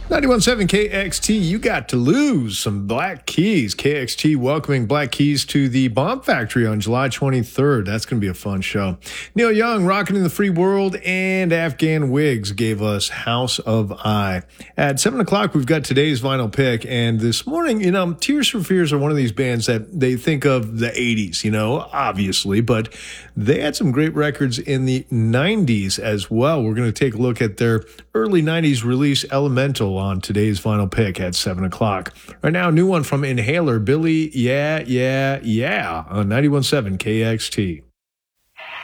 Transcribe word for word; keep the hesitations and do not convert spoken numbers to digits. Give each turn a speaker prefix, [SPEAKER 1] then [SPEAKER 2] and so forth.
[SPEAKER 1] ninety-one point seven K X T, you got to lose some Black Keys. K X T welcoming Black Keys to the Bomb Factory on July twenty-third. That's going to be a fun show. Neil Young, Rockin' in the Free World, and Afghan Wigs gave us House of I. At seven o'clock, we've got today's vinyl pick, and this morning, you know, Tears for Fears are one of these bands that they think of the eighties, you know, obviously, but they had some great records in the nineties as well. We're going to take a look at their early nineties release, Elemental, on today's vinyl pick at seven o'clock. Right now, a new one from Inhaler, Billy, Yeah, Yeah, Yeah, on ninety-one point seven K X T.